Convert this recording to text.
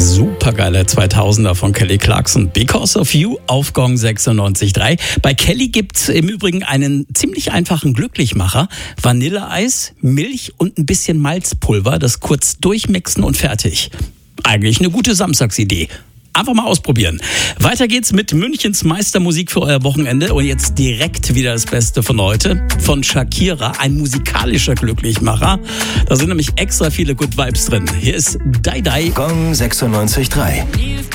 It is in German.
Supergeile 2000er von Kelly Clarkson. Because of You auf Gong 96.3. Bei Kelly gibt's im Übrigen einen ziemlich einfachen Glücklichmacher. Vanilleeis, Milch und ein bisschen Malzpulver. Das kurz durchmixen und fertig. Eigentlich eine gute Samstagsidee. Einfach mal ausprobieren. Weiter geht's mit Münchens Meistermusik für euer Wochenende. Und jetzt direkt wieder das Beste von heute. Von Shakira, ein musikalischer Glücklichmacher. Da sind nämlich extra viele Good Vibes drin. Hier ist Dai Dai. Gong 96.3.